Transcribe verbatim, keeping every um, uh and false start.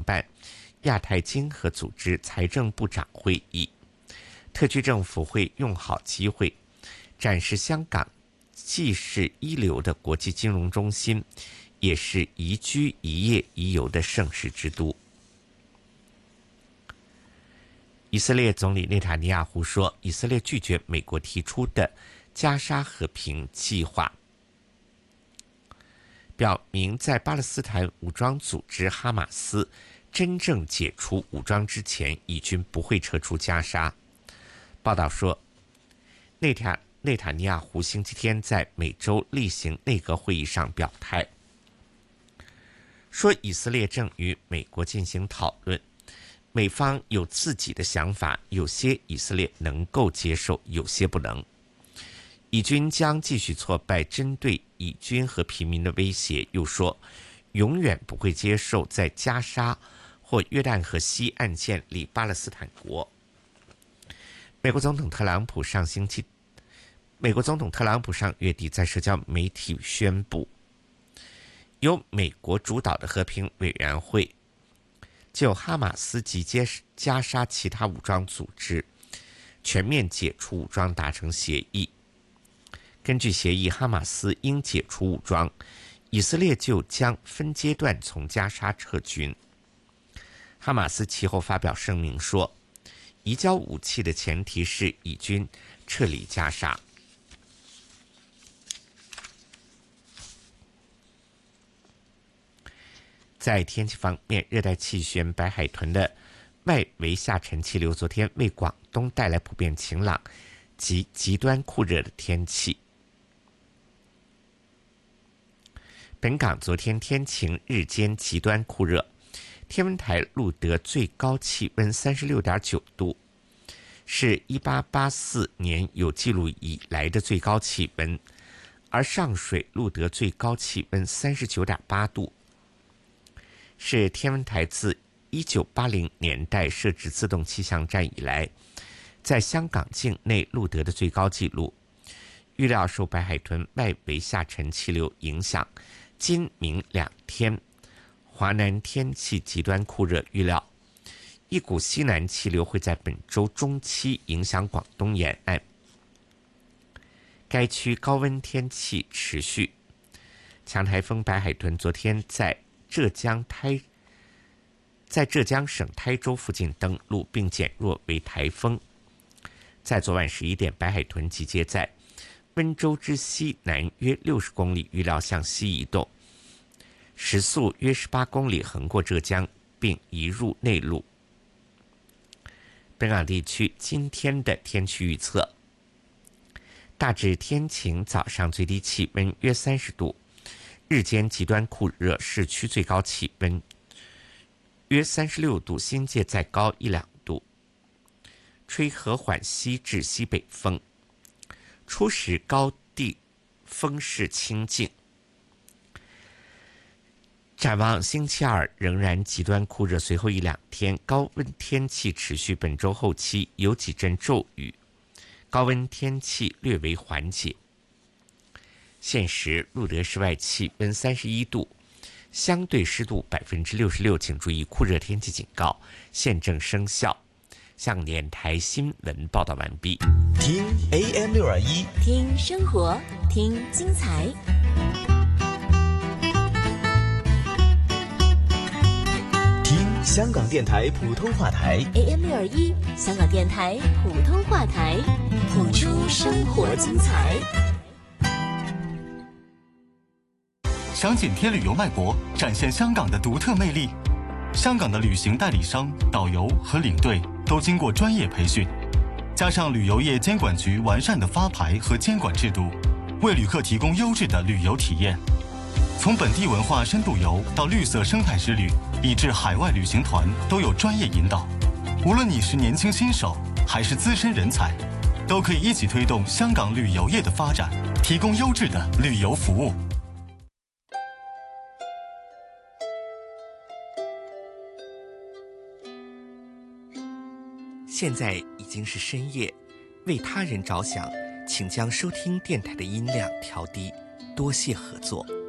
办亚太经合组织财政部长会议。特区政府会用好机会，展示香港既是一流的国际金融中心，也是宜居宜业宜游的盛世之都。以色列总理内塔尼亚胡说，以色列拒绝美国提出的加沙和平计划，表明在巴勒斯坦武装组织哈马斯真正解除武装之前，以军不会撤出加沙。报道说，内塔内塔尼亚胡星期天在美洲例行内阁会议上表态，说以色列正与美国进行讨论，美方有自己的想法，有些以色列能够接受，有些不能。以军将继续挫败针对以军和平民的威胁，又说永远不会接受在加沙或约旦河西岸建立巴勒斯坦国。美国总统特朗普上星期，美国总统特朗普上月底在社交媒体宣布，由美国主导的和平委员会就哈马斯及加沙其他武装组织全面解除武装达成协议。根据协议，哈马斯应解除武装，以色列就将分阶段从加沙撤军。哈马斯其后发表声明说，移交武器的前提是以军撤离加沙。在天气方面，热带气旋白海豚的外围下沉气流昨天为广东带来普遍晴朗及极端酷热的天气。本港昨天天晴，日间极端酷热，天文台录得最高气温 三十六点九 度，是一八八四年有记录以来的最高气温，而上水录得最高气温 三十九点八 度，是天文台自一九八零年代设置自动气象站以来在香港境内录得的最高纪录。预料受白海豚外围下沉气流影响，今明两天华南天气极端酷热，预料一股西南气流会在本周中期影响广东沿岸，该区高温天气持续。强台风白海豚昨天在浙江台在浙江省台州附近登陆，并减弱为台风。在昨晚十一点，白海豚集结在温州之西南约六十公里，预料向西移动，时速约十八公里，横过浙江并移入内陆。本港地区今天的天气预测：大致天晴，早上最低气温约三十度，日间极端酷热，市区最高气温约三十六度，新界再高一两度，吹和缓西至西北风，初时高地风势清劲。展望星期二仍然极端酷热，随后一两天高温天气持续，本周后期有几阵骤雨，高温天气略为缓解。现时录得室外气温三十一度，相对湿度百分之六十六，请注意酷热天气警告现正生效。香港电台新闻报道完毕。 听 A M 六二一， 听生活，听精彩。 听香港电台普通话台 A M 六二一，香港电台普通话台，谱出生活精彩。 想紧贴旅游脉搏，展现香港的独特魅力。香港的旅行代理商、导游和领队都经过专业培训，加上旅游业监管局完善的发牌和监管制度，为旅客提供优质的旅游体验。从本地文化深度游到绿色生态之旅，以至海外旅行团，都有专业引导。无论你是年轻新手还是资深人才，都可以一起推动香港旅游业的发展，提供优质的旅游服务。 现在已经是深夜，为他人着想，请将收听电台的音量调低，多谢合作。